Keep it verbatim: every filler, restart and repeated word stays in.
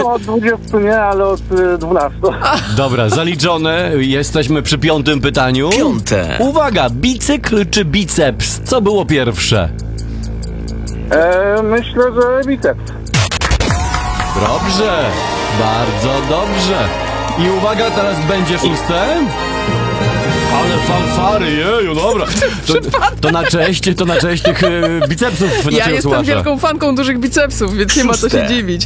No od dwudziestu nie, ale od y, dwunastu. Dobra, zaliczone. Jesteśmy przy piątym pytaniu. Piąte. Uwaga, bicykl czy biceps? Co było pierwsze? E, myślę, że biceps. Dobrze, bardzo dobrze. I uwaga, teraz będzie szóste. Ale fanfary, jeju, dobra. To, to na cześć, to na cześć tych e, bicepsów Ja naszego jestem słuchacza. wielką fanką dużych bicepsów, więc nie ma co się Szóste. dziwić.